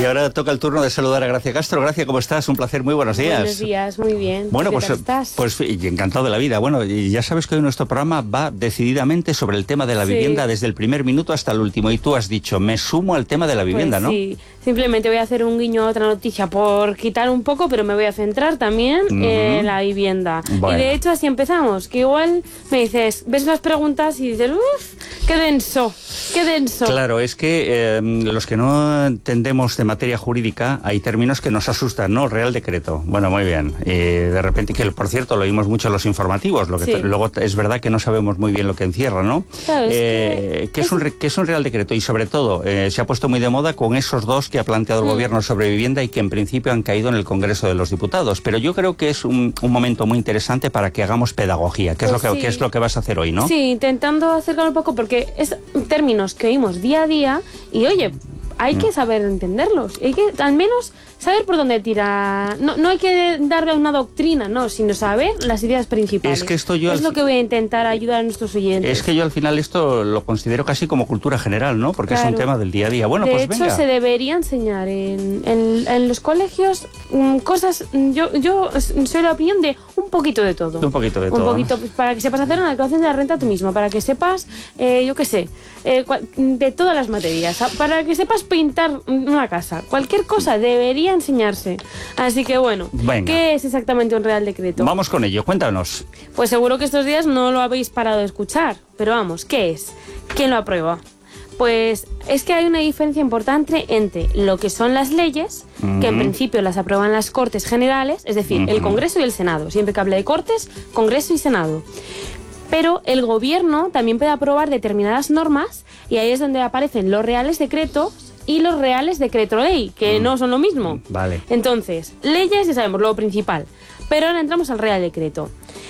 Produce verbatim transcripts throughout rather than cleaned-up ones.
Y ahora toca el turno de saludar a Gracia Castro. Gracia, ¿cómo estás? Un placer, muy buenos días. Buenos días, muy bien. Bueno, ¿Qué pues, tal estás? pues encantado de la vida. Bueno, y ya sabes que hoy nuestro programa va decididamente sobre el tema de la Sí. vivienda desde el primer minuto hasta el último. Y tú has dicho, me sumo al tema de la vivienda, Pues ¿no? Sí, simplemente voy a hacer un guiño a otra noticia por quitar un poco, pero me voy a centrar también Uh-huh. en la vivienda. Bueno. Y de hecho así empezamos, que igual me dices, ves las preguntas y dices, uff, qué denso, qué denso. Claro, es que eh, los que no entendemos de materia jurídica, hay términos que nos asustan, ¿no? Real Decreto. Bueno, muy bien. Y de repente, que por cierto, lo oímos mucho en los informativos, lo que Sí. te- luego es verdad que no sabemos muy bien lo que encierra, ¿no? Claro, es Eh, que- ¿qué, es un, re- qué es un Real Decreto? Y sobre todo, eh, se ha puesto muy de moda con esos dos que ha planteado el Mm. gobierno sobre vivienda y que en principio han caído en el Congreso de los Diputados. Pero yo creo que es un, un momento muy interesante para que hagamos pedagogía, que es, Pues lo que, sí. que es lo que vas a hacer hoy, ¿no? Sí, intentando acercar un poco, porque es términos que oímos día a día y oye, hay que saber entenderlos, hay que al menos saber por dónde tira. No, no hay que darle una doctrina, no, sino saber las ideas principales. Es que esto yo es al lo fi- que voy a intentar ayudar a nuestros oyentes. Es que yo al final esto lo considero casi como cultura general, ¿no? Porque es un Claro. tema del día a día. Bueno, de pues hecho, venga. se debería enseñar en, en- en los colegios mm, cosas. Yo, yo soy la opinión de un poquito de todo. Un poquito de Un todo, poquito, pues, para que sepas hacer una declaración de la renta tú mismo, para que sepas, eh, yo qué sé, eh, cua- de todas las materias, a- para que sepas pintar una casa. Cualquier cosa debería enseñarse. Así que bueno, Venga. ¿qué es exactamente un Real Decreto? Vamos con ello, cuéntanos. Pues seguro que estos días no lo habéis parado de escuchar. Pero vamos, ¿qué es? ¿Quién lo aprueba? Pues es que hay una diferencia importante entre lo que son las leyes, que en Ujú. principio las aprueban las Cortes Generales, es decir, el Ujú. Congreso y el Senado. Siempre que hable de Cortes, Congreso y Senado. Pero el gobierno también puede aprobar determinadas normas y ahí es donde aparecen los reales decretos y los reales decreto ley, que Mm. no son lo mismo. Vale. Entonces, leyes ya sabemos, lo principal. Pero ahora entramos al Real Decreto.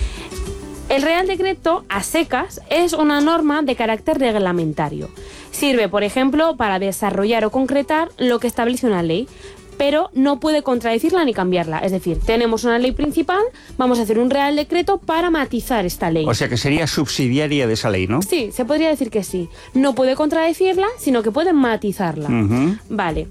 El Real Decreto, a secas, es una norma de carácter reglamentario. Sirve, por ejemplo, para desarrollar o concretar lo que establece una ley, pero no puede contradecirla ni cambiarla. Es decir, tenemos una ley principal, vamos a hacer un Real Decreto para matizar esta ley. O sea que sería subsidiaria de esa ley, ¿no? Sí, se podría decir que sí. No puede contradecirla, sino que puede matizarla. Ujú. Vale.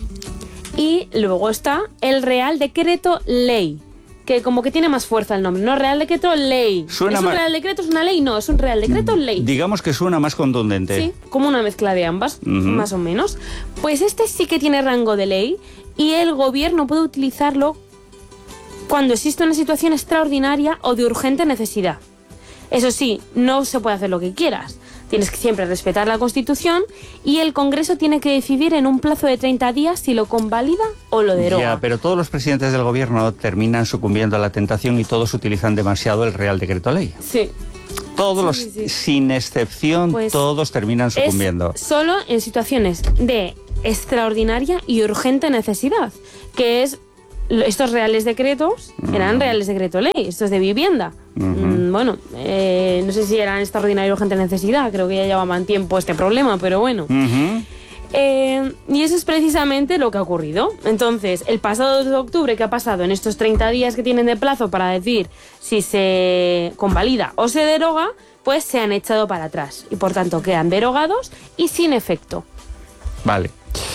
Y luego está el Real Decreto Ley, que como que tiene más fuerza el nombre, ¿no? Real Decreto Ley. Suena ¿Es un más- Real Decreto? ¿Es una ley? No, es un Real Decreto Ley. Digamos que suena más contundente. Sí, como una mezcla de ambas, Ujú. más o menos. Pues este sí que tiene rango de ley y el gobierno puede utilizarlo cuando existe una situación extraordinaria o de urgente necesidad. Eso sí, no se puede hacer lo que quieras. Tienes que siempre respetar la Constitución y el Congreso tiene que decidir en un plazo de treinta días si lo convalida o lo deroga. Ya, pero todos los presidentes del gobierno terminan sucumbiendo a la tentación y todos utilizan demasiado el Real Decreto Ley. Sí. Todos Sí, los, sí, sí. sin excepción, Pues todos terminan sucumbiendo. Es solo en situaciones de extraordinaria y urgente necesidad, que es lo- estos reales decretos, eran reales decreto ley, estos de vivienda. Ujú. Mm, bueno, eh, no sé si eran extraordinaria y urgente necesidad, creo que ya llevaban tiempo este problema, pero bueno. Ujú. Eh, y eso es precisamente lo que ha ocurrido. Entonces, el pasado dos de octubre, ¿qué ha pasado? En estos treinta días que tienen de plazo para decir si se convalida o se deroga, pues se han echado para atrás. Y por tanto quedan derogados y sin efecto. Vale.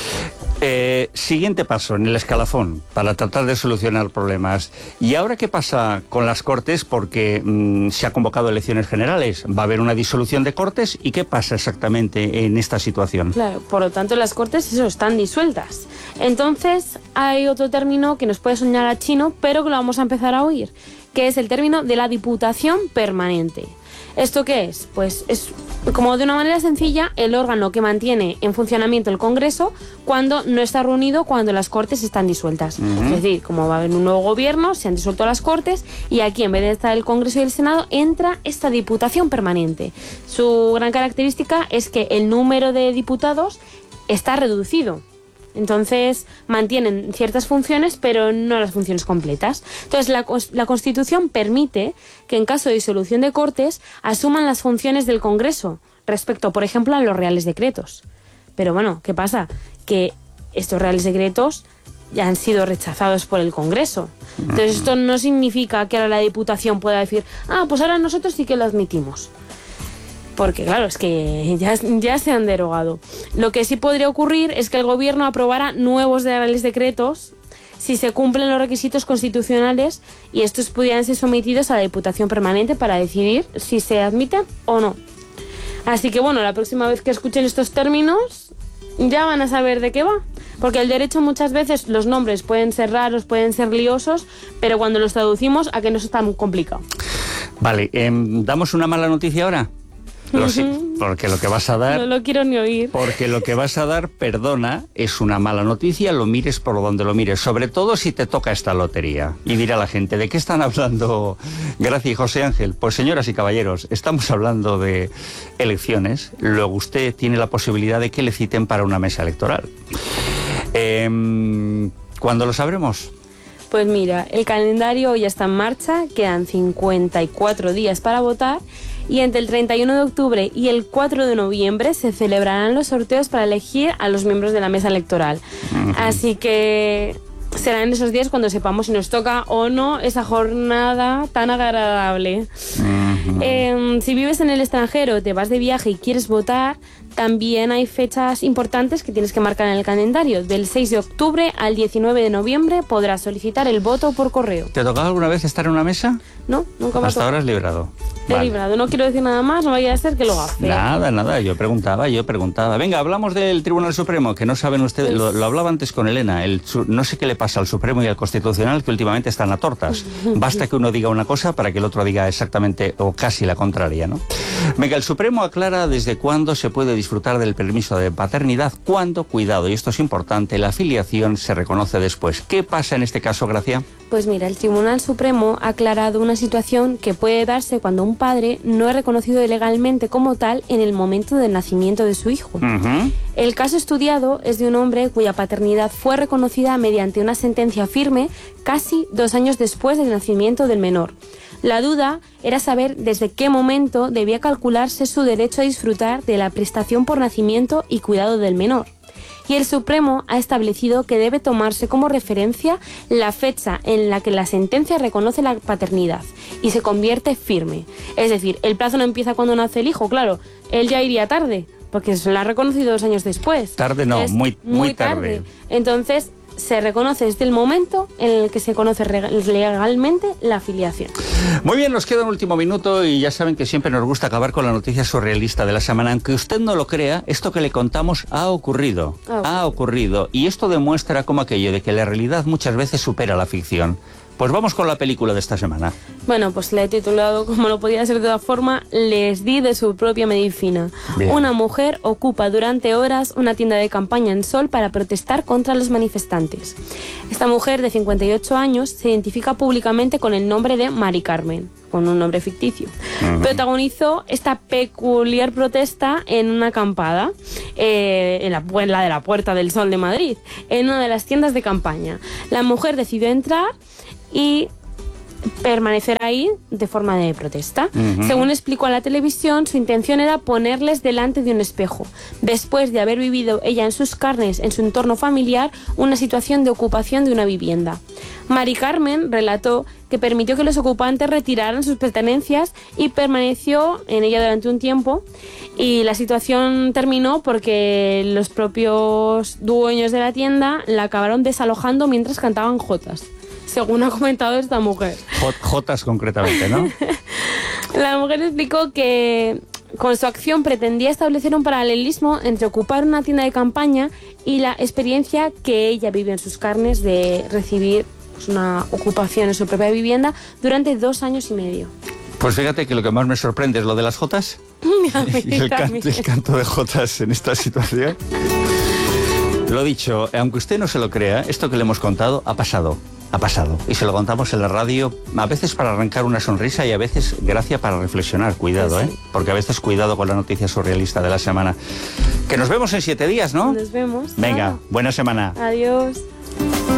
Eh, siguiente paso en el escalafón para tratar de solucionar problemas. ¿Y ahora qué pasa con las Cortes? Porque mm, se ha convocado elecciones generales, va a haber una disolución de Cortes. ¿Y qué pasa exactamente en esta situación? Claro, por lo tanto las Cortes eso, están disueltas. Entonces hay otro término que nos puede soñar a chino, pero que lo vamos a empezar a oír, que es el término de la Diputación Permanente. ¿Esto qué es? Pues es, como de una manera sencilla, el órgano que mantiene en funcionamiento el Congreso cuando no está reunido, cuando las Cortes están disueltas. Ujú. Es decir, como va a haber un nuevo gobierno, se han disuelto las Cortes y aquí, en vez de estar el Congreso y el Senado, entra esta Diputación Permanente. Su gran característica es que el número de diputados está reducido. Entonces mantienen ciertas funciones, pero no las funciones completas. Entonces la, la Constitución permite que en caso de disolución de Cortes asuman las funciones del Congreso respecto, por ejemplo, a los reales decretos. Pero bueno, ¿qué pasa? Que estos reales decretos ya han sido rechazados por el Congreso. Entonces esto no significa que ahora la Diputación pueda decir, ah, pues ahora nosotros sí que lo admitimos. porque claro, es que ya, ya se han derogado. Lo que sí podría ocurrir es que el gobierno aprobara nuevos reales decretos si se cumplen los requisitos constitucionales y estos pudieran ser sometidos a la Diputación Permanente para decidir si se admiten o no. Así que bueno, la próxima vez que escuchen estos términos ya van a saber de qué va. Porque el derecho muchas veces los nombres pueden ser raros, pueden ser liosos, pero cuando los traducimos a que no es tan complicado. Vale, eh, ¿damos una mala noticia ahora? Lo sé, porque lo que vas a dar... No lo quiero ni oír. Porque lo que vas a dar, perdona, es una mala noticia, lo mires por donde lo mires, sobre todo si te toca esta lotería. Y dirá la gente, ¿de qué están hablando Gracia y José Ángel? Pues señoras y caballeros, estamos hablando de elecciones, luego usted tiene la posibilidad de que le citen para una mesa electoral. Eh, ¿Cuándo lo sabremos? Pues mira, el calendario ya está en marcha, quedan cincuenta y cuatro días para votar y entre el treinta y uno de octubre y el cuatro de noviembre se celebrarán los sorteos para elegir a los miembros de la mesa electoral. Uh-huh. Así que será en esos días cuando sepamos si nos toca o no esa jornada tan agradable. Uh-huh. Eh, si vives en el extranjero, te vas de viaje y quieres votar, también hay fechas importantes que tienes que marcar en el calendario. Del seis de octubre al diecinueve de noviembre podrás solicitar el voto por correo. ¿Te ha tocado alguna vez estar en una mesa? No, nunca me ha tocado. Hasta ahora has librado. He vale. librado, no quiero decir nada más, no vaya a ser que lo gafe. Nada, nada, yo preguntaba, yo preguntaba. Venga, hablamos del Tribunal Supremo, que no saben ustedes, pues... lo, lo hablaba antes con Elena, el, no sé qué le pasa al Supremo y al Constitucional, que últimamente están a tortas. Basta que uno diga una cosa para que el otro diga exactamente o casi la contraria, ¿no? Venga, el Supremo aclara desde cuándo se puede disfrutar del permiso de paternidad, cuándo, cuidado, y esto es importante, la filiación se reconoce después. ¿Qué pasa en este caso, Gracia? Pues mira, el Tribunal Supremo ha aclarado una situación que puede darse cuando un padre no es reconocido legalmente como tal en el momento del nacimiento de su hijo. Uh-huh. El caso estudiado es de un hombre cuya paternidad fue reconocida mediante una sentencia firme casi dos años después del nacimiento del menor. La duda era saber desde qué momento debía calcularse su derecho a disfrutar de la prestación por nacimiento y cuidado del menor. Y el Supremo ha establecido que debe tomarse como referencia la fecha en la que la sentencia reconoce la paternidad y se convierte firme. Es decir, el plazo no empieza cuando nace el hijo, claro, él ya iría tarde, porque se la ha reconocido dos años después. Tarde no, es muy, muy, muy tarde. tarde. Entonces, se reconoce desde el momento en el que se conoce legalmente la filiación. Muy bien, nos queda un último minuto y ya saben que siempre nos gusta acabar con la noticia surrealista de la semana. Aunque usted no lo crea, esto que le contamos ha ocurrido. Oh. Ha ocurrido. Y esto demuestra como aquello de que la realidad muchas veces supera la ficción. Pues vamos con la película de esta semana. Bueno, pues le he titulado, como no podía ser de otra forma, Les di de su propia medicina. Bien. Una mujer ocupa durante horas una tienda de campaña en Sol para protestar contra los manifestantes. Esta mujer de cincuenta y ocho años se identifica públicamente con el nombre de Mari Carmen, con un nombre ficticio. Uh-huh. Protagonizó esta peculiar protesta en una acampada, eh, en, la, en la de la Puerta del Sol de Madrid, en una de las tiendas de campaña. La mujer decidió entrar y permanecer ahí de forma de protesta. Uh-huh. Según explicó a la televisión, su intención era ponerles delante de un espejo, después de haber vivido ella en sus carnes, en su entorno familiar, una situación de ocupación de una vivienda. Mari Carmen relató que permitió que los ocupantes retiraran sus pertenencias y permaneció en ella durante un tiempo, y la situación terminó porque los propios dueños de la tienda la acabaron desalojando mientras cantaban jotas, según ha comentado esta mujer. Jotas concretamente, ¿no? La mujer explicó que con su acción pretendía establecer un paralelismo entre ocupar una tienda de campaña y la experiencia que ella vivió en sus carnes de recibir pues, una ocupación en su propia vivienda durante dos años y medio. Pues fíjate que lo que más me sorprende es lo de las jotas y el, can el canto de jotas en esta situación. Lo dicho, aunque usted no se lo crea, esto que le hemos contado ha pasado. Ha pasado. Y se lo contamos en la radio, a veces para arrancar una sonrisa y a veces Gracia para reflexionar. Cuidado, ¿eh? Porque a veces cuidado con la noticia surrealista de la semana. Que nos vemos en siete días, ¿no? Nos vemos. Venga, buena semana. Adiós.